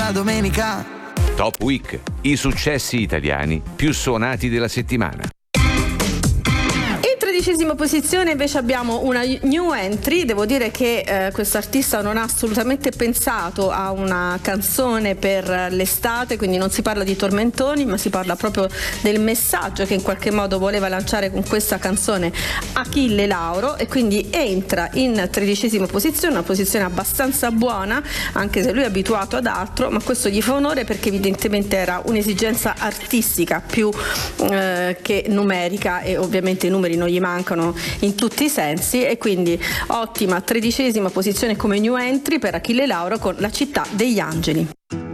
la domenica. Top Week, i successi italiani più suonati della settimana. In 13ª posizione invece abbiamo una new entry. Devo dire che questo artista non ha assolutamente pensato a una canzone per l'estate, quindi non si parla di tormentoni, ma si parla proprio del messaggio che in qualche modo voleva lanciare con questa canzone Achille Lauro, e quindi entra in 13ª posizione, una posizione abbastanza buona, anche se lui è abituato ad altro, ma questo gli fa onore perché evidentemente era un'esigenza artistica più che numerica, e ovviamente i numeri non gli mancano in tutti i sensi, e quindi ottima 13ª posizione come new entry per Achille Lauro con La città degli angeli.